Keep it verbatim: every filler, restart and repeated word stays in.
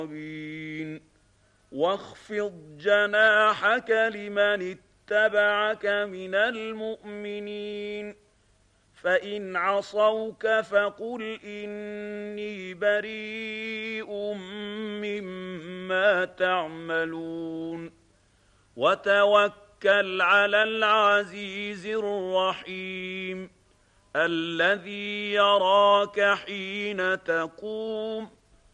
مبين واخفض جناحك لمن اتبعك من المؤمنين فإن عصوك فقل إني بريء مما تعملون وتوكل على العزيز الرحيم الذي يراك حين تقوم